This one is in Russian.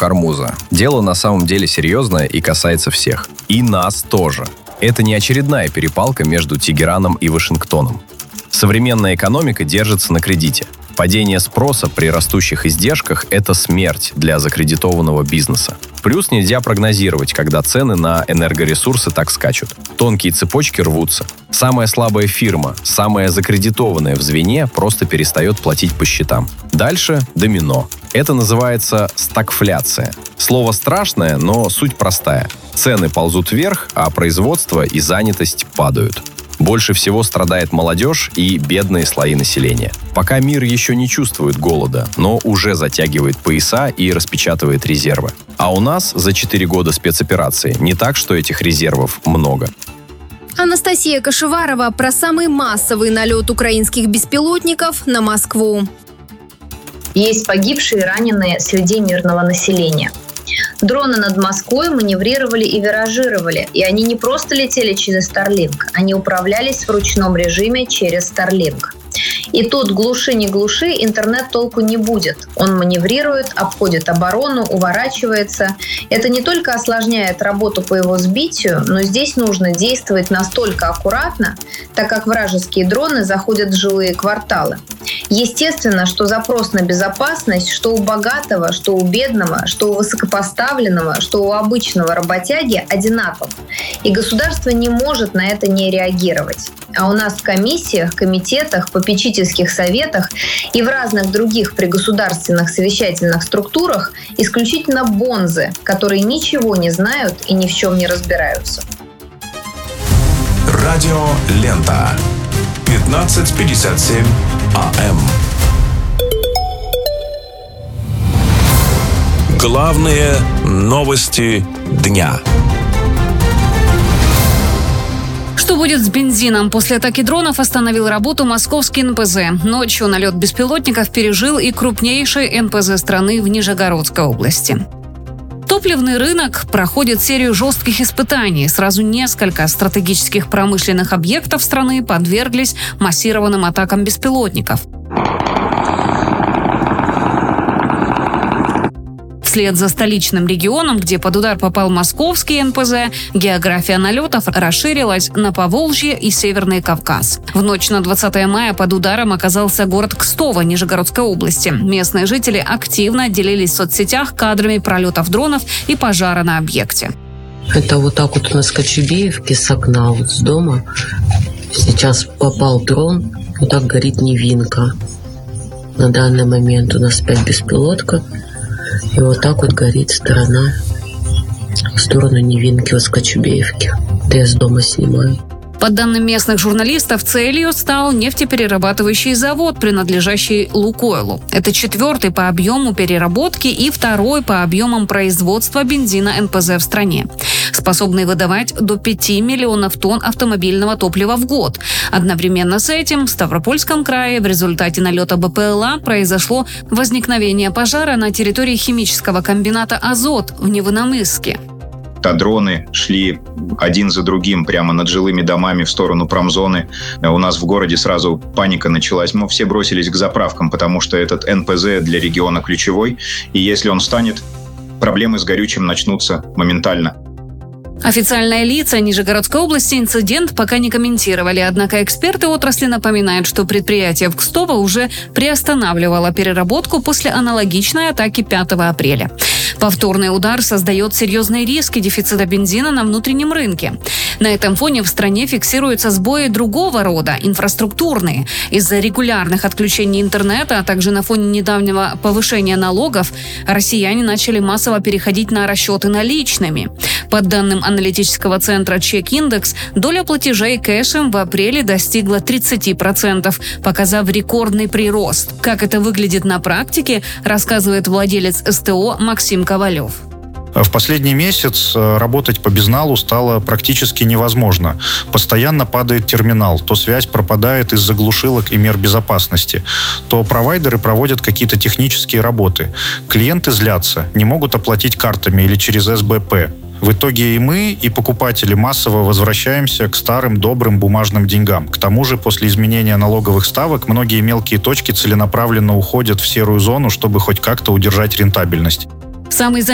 Хормуза. Дело на самом деле серьезное и касается всех. И нас тоже. Это не очередная перепалка между Тегераном и Вашингтоном. Современная экономика держится на кредите. Падение спроса при растущих издержках – это смерть для закредитованного бизнеса. Плюс нельзя прогнозировать, когда цены на энергоресурсы так скачут. Тонкие цепочки рвутся. Самая слабая фирма, самая закредитованная в звене просто перестает платить по счетам. Дальше – домино. Это называется стагфляция. Слово страшное, но суть простая. Цены ползут вверх, а производство и занятость падают. Больше всего страдает молодежь и бедные слои населения. Пока мир еще не чувствует голода, но уже затягивает пояса и распечатывает резервы. А у нас за 4 года спецоперации не так, что этих резервов много. Анастасия Кашеварова про самый массовый налет украинских беспилотников на Москву. Есть погибшие и раненые среди мирного населения. Дроны над Москвой маневрировали и виражировали, и они не просто летели через Starlink, они управлялись в ручном режиме через Starlink. И тут глуши не глуши, интернет толку не будет. Он маневрирует, обходит оборону, уворачивается. Это не только осложняет работу по его сбитию, но здесь нужно действовать настолько аккуратно, так как вражеские дроны заходят в жилые кварталы. Естественно, что запрос на безопасность, что у богатого, что у бедного, что у высокопоставленного, что у обычного работяги одинаков. И государство не может на это не реагировать. А у нас в комиссиях, комитетах, попечительских советах и в разных других пригосударственных совещательных структурах исключительно бонзы, которые ничего не знают и ни в чем не разбираются. Радио Лента. 15:57 АМ. Главные новости дня. Что будет с бензином? После атаки дронов остановил работу московский НПЗ. Ночью налет беспилотников пережил и крупнейший НПЗ страны в Нижегородской области. Топливный рынок проходит серию жестких испытаний. Сразу несколько стратегических промышленных объектов страны подверглись массированным атакам беспилотников. Вслед за столичным регионом, где под удар попал московский НПЗ, география налетов расширилась на Поволжье и Северный Кавказ. В ночь на 20 мая под ударом оказался город Кстово Нижегородской области. Местные жители активно делились в соцсетях кадрами пролетов дронов и пожара на объекте. Это вот так вот у нас в Кочубеевке с окна, вот с дома. Сейчас попал дрон, вот так горит Невинка. На данный момент у нас 5 беспилотков. И вот так вот горит сторона в сторону Невинки, вот с Кочубеевки. Это я с дома снимаю. По данным местных журналистов, целью стал нефтеперерабатывающий завод, принадлежащий «Лукойлу». Это 4-й по объему переработки и 2-й по объемам производства бензина НПЗ в стране, способный выдавать до 5 миллионов тонн автомобильного топлива в год. Одновременно с этим в Ставропольском крае в результате налета БПЛА произошло возникновение пожара на территории химического комбината «Азот» в Невиномысске. Дроны шли один за другим прямо над жилыми домами в сторону промзоны. У нас в городе сразу паника началась. Мы все бросились к заправкам, потому что этот НПЗ для региона ключевой. И если он встанет, проблемы с горючим начнутся моментально. Официальные лица Нижегородской области инцидент пока не комментировали, однако эксперты отрасли напоминают, что предприятие в Кстово уже приостанавливало переработку после аналогичной атаки 5 апреля. Повторный удар создает серьезные риски дефицита бензина на внутреннем рынке. На этом фоне в стране фиксируются сбои другого рода, инфраструктурные. Из-за регулярных отключений интернета, а также на фоне недавнего повышения налогов, россияне начали массово переходить на расчеты наличными. По данным аналитического центра «Чек-индекс», доля платежей кэшем в апреле достигла 30%, показав рекордный прирост. Как это выглядит на практике, рассказывает владелец СТО Максим Ковалев. В последний месяц работать по безналу стало практически невозможно. Постоянно падает терминал, то связь пропадает из-за глушилок и мер безопасности, то провайдеры проводят какие-то технические работы. Клиенты злятся, не могут оплатить картами или через СБП. В итоге и мы, и покупатели массово возвращаемся к старым добрым бумажным деньгам. К тому же, после изменения налоговых ставок, многие мелкие точки целенаправленно уходят в серую зону, чтобы хоть как-то удержать рентабельность. Самый